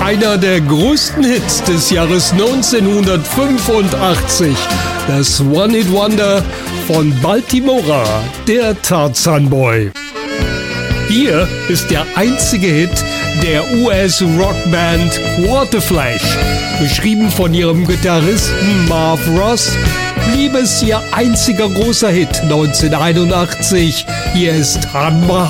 Einer der größten Hits des Jahres 1985. Das One-Hit-Wonder von Baltimora, der Tarzan Boy. Hier ist der einzige Hit der US-Rockband Waterflash. Geschrieben von ihrem Gitarristen Marv Ross, blieb es ihr einziger großer Hit 1981. Hier ist Han Mahat.